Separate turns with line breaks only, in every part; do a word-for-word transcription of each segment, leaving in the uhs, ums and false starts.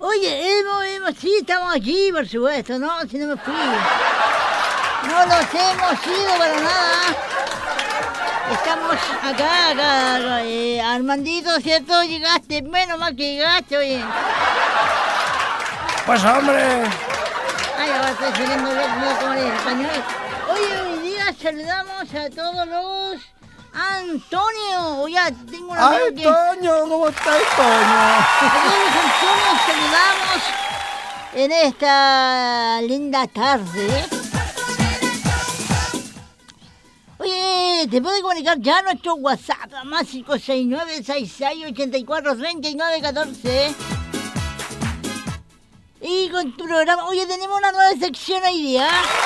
Oye, hemos, hemos, sí, estamos aquí, por supuesto, ¿no? Si no me fui. No los hemos ido para nada. Estamos acá, acá, acá. Eh, Armandito, ¿cierto? Llegaste, menos mal que llegaste, oye.
Pues hombre.
Ay, ahora estoy siguiendo como en español. Oye, hoy día saludamos a todos los... Antonio, ya tengo una...
¡Ay, que... Toño! ¿Cómo estás, Toño?
A todos Antonio saludamos en esta linda tarde. Oye, te puedes comunicar ya a nuestro WhatsApp, más cinco seis nueve, seis seis, ocho cuatro, tres nueve uno cuatro. Y con tu programa, oye, tenemos una nueva sección hoy día.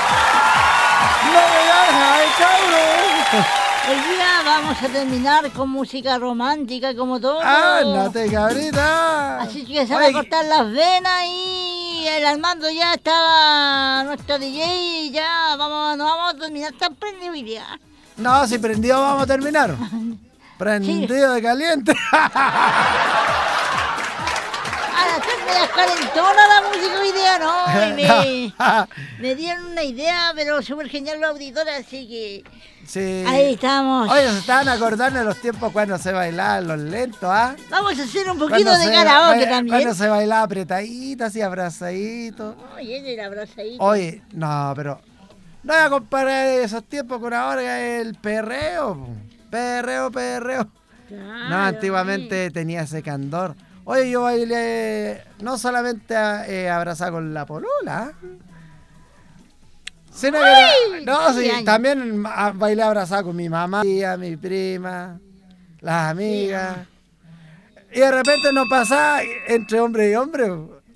¡Novedades, cabrón!
Hoy día vamos a terminar con música romántica como todo.
¡Ándate, cabrita!
Así que se van a cortar las venas y el Armando ya estaba, nuestro D J, y ya vamos, no vamos a terminar tan prendido hoy día.
No, si prendido vamos a terminar. Prendido sí. De caliente.
Ahora está media calentona la música hoy día, ¿no? Y me, me dieron una idea, pero súper genial los auditores, así que...
Sí.
Ahí estamos.
Oye, se estaban acordando de los tiempos cuando se bailaban los lentos, ¿ah? ¿eh?
Vamos a hacer un poquito cuando de karaoke también.
Cuando se bailaba apretadito, así abrazadito.
Oye, era abrazadito.
Oye, no, pero no voy a comparar esos tiempos con ahora, que es el perreo. Perreo, perreo. Claro, no, antiguamente sí. Tenía ese candor. Oye, yo bailé no solamente eh, abrazado con la polola, ¿eh? Sino que, no, sí, también bailé abrazado con mi mamá, mi prima, las amigas. Sí. Y de repente nos pasaba entre hombre y hombre.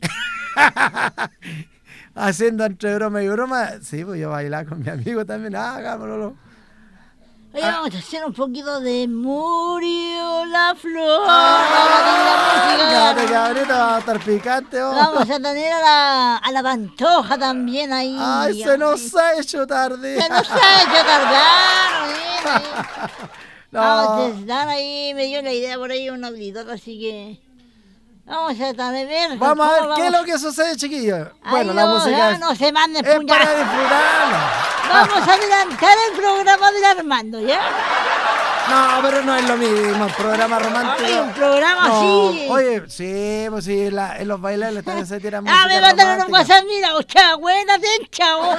Haciendo entre broma y broma. Sí, pues yo bailaba con mi amigo también. Ah, hagámoslo.
Oye, ah. Vamos a hacer un poquito de Murió la flor. Ah,
Cállate, cabrita, vamos a estar picante. Oh.
Vamos a tener a la, a la Pantoja también ahí.
Ay, se nos ha hecho tarde.
Se nos ha hecho tardar, no. Vamos a estar ahí, me dio la idea por ahí un auditor, así que... Vamos a ver.
Vamos a ver vamos. ¿Qué es lo que sucede, chiquillos? Bueno, la
no,
música
es, no se manden
es para disfrutarla.
Vamos a adelantar el programa del Armando, ¿ya?
No, pero no es lo mismo, el programa romántico.
Oye, un programa
no.
así.
Oye, sí, pues sí, la, en los bailes también se tiran música
Ah, me mandaron un WhatsApp, mira, o sea, buena tencha, oh.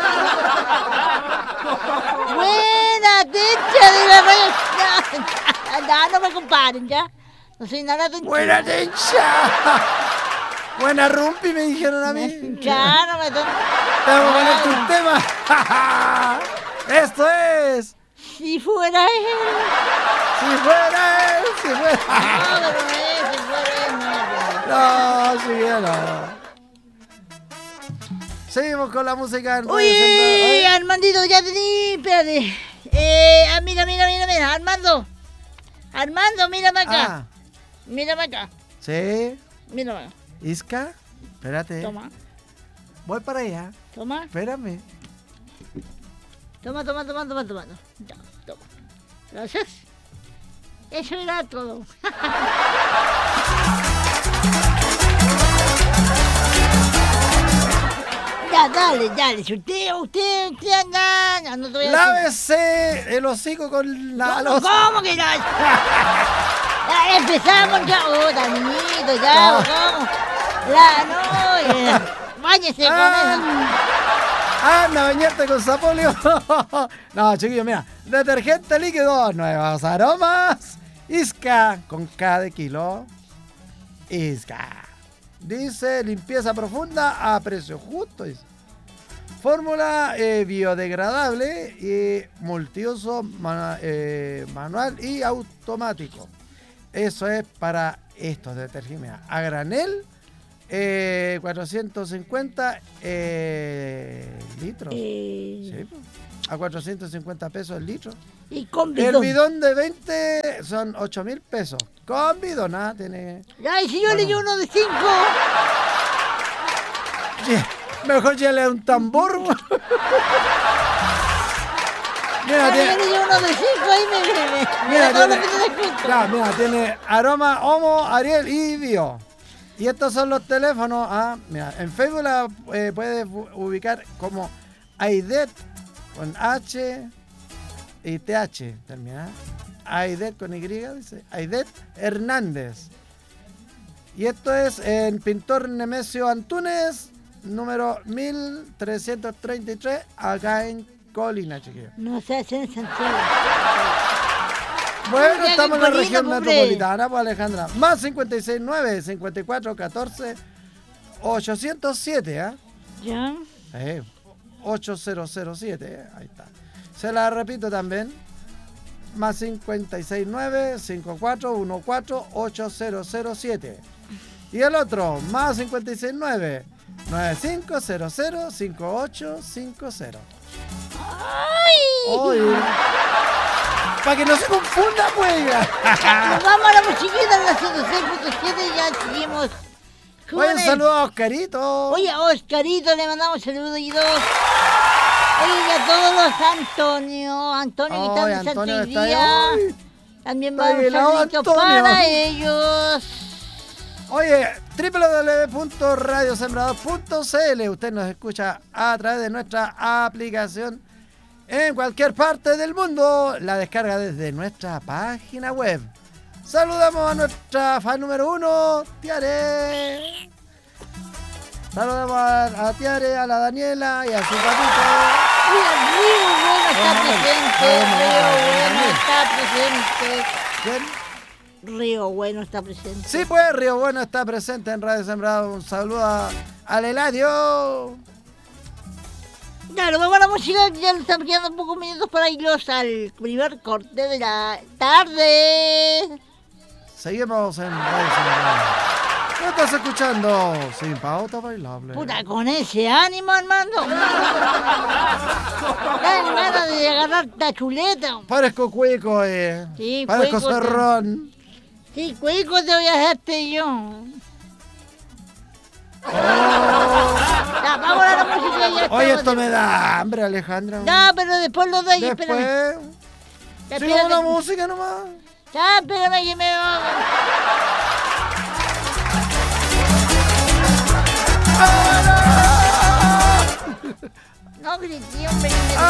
Buena tencha de la radio. No, no me comparen, ¿ya? No soy nada tencha.
Buena tencha. Buena rumpi, me dijeron a mí.
Claro, me tengo.
Te vamos a ponerte un tema. Esto es...
Si fuera él.
Si fuera él, si fuera.
No, pero no es, si fuera él, no.
No, si ya no. Seguimos con la música.
Uy, Armandito, ya tení, espérate. Eh, ah, mira, mira, mira, mira, Armando. Armando, mírame acá. Ah. Mírame acá.
Sí.
Mírame acá.
Isca, espérate.
Toma.
Voy para allá.
Toma.
Espérame.
Toma, toma, toma, toma, toma. Ya, toma. Gracias. Eso era todo. Ya, dale, dale. Si usted, usted, usted anda... No te voy a
Lávese el hocico con la...
¿Cómo, los... ¿Cómo que la...? Ya empezamos ya. Oh, Danito, ya, no. ¿Cómo? La, no, eh, báñese con eso.
Anda, bañarte con Sapolio. No, chiquillos, mira. Detergente líquido, nuevos aromas. Isca, con K de kilo. Isca. Dice limpieza profunda a precio justo. Dice. Fórmula eh, biodegradable y multiuso man, eh, manual y automático. Eso es para estos detergentes. A granel, eh, cuatrocientos cincuenta eh, litros.
Eh...
Sí, a cuatrocientos cincuenta pesos el litro.
Y con bidón.
El bidón de veinte son ocho mil pesos. Con bidón, nada, tiene...
Ay, si yo bueno. Le di uno de cinco.
Yeah. Mejor llévele un tambor. Mira,
tiene... yo le di uno de cinco, ahí me viene.
Mira, mira, tiene... Claro, mira, tiene aroma, homo, Ariel y bio. Y estos son los teléfonos. Ah, mira, en Facebook la eh, puedes ubicar como Aidet con H y T H. Termina. Aidet con Y, dice. Aidet Hernández. Y esto es en Pintor Nemesio Antunes, número mil trescientos treinta y tres, acá en Colina, chiquillos.
No se hace en Santiago.
Bueno,
Ya
estamos en
que
la región
Colina, pobre.
metropolitana, pues Alejandra. Más cincuenta y seis nueve, cincuenta y cuatro catorce, ochocientos siete, ¿ah?
¿Ya?
¿eh? Eh, ocho cero cero siete, ¿eh? Ahí está. Se la repito también. Más cincuenta y seis nueve, cincuenta y cuatro catorce, ocho cero cero siete. Y el otro, más cincuenta y seis nueve, noventa y cinco cero cero, cincuenta y ocho cincuenta.
¡Ay!
Oye. Para que no se confunda, pues.
Nos vamos a la musiquita en la ciento seis punto siete y ya seguimos.
Oye, un
Jóvenes.
saludo a Oscarito.
Oye, a Oscarito le mandamos saludos y dos. Oye, y a todos los Antonio, Antonio que
Oye,
están de
Antonio
Santa
está ahí.
Día.
Ay,
También
está
va un
helado,
saludito
Antonio.
para ellos.
Oye, doble u doble u doble u punto radio sembrador punto c l. Usted nos escucha a través de nuestra aplicación en cualquier parte del mundo. La descarga desde nuestra página web. Saludamos a nuestra fan número uno, Tiare. Saludamos a, a Tiare, a la Daniela y a su patito.
Mira, Río Bueno está
Vamos,
presente.
vamos,
Río
vamos,
Bueno
vamos.
está presente.
¿Quién?
Río Bueno está presente.
Sí, pues Río Bueno está presente en Radio Sembrado. Un saludo a, al Eladio.
Claro, vamos a la música, ya nos estamos quedando pocos minutos para irnos al primer corte de la tarde.
Seguimos en Radio Sembrado. ¿Qué estás escuchando? Sin pauta bailable.
Puta, con ese ánimo, Armando. Dan ganas de agarrar la chuleta.
Parezco cuico, eh.
Sí,
Parezco
cuico,
cerrón.
Sí, cuico te voy a hacerte yo. Ya, vamos a la música y ya
Oye,
estamos
esto
de-
me da hambre, Alejandra.
No, pero después lo doy, espérame.
Después,
Ya,
sigamos la
espérate.
música nomás.
Ya, espérame que me va. No grité, hombre.